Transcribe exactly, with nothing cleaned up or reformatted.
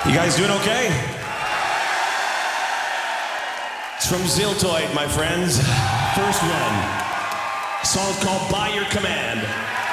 You guys doing okay? It's from Ziltoid, my friends. First one. Song's called By Your Command.